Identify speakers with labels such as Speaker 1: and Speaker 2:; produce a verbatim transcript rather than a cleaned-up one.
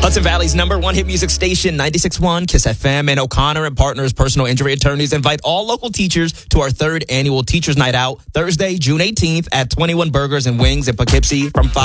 Speaker 1: Hudson Valley's number one hit music station, ninety-six point one Kiss F M, and O'Connor and Partners Personal Injury Attorneys invite all local teachers to our third annual Teachers Night Out, Thursday, June eighteenth at twenty-one Burgers and Wings in Poughkeepsie from five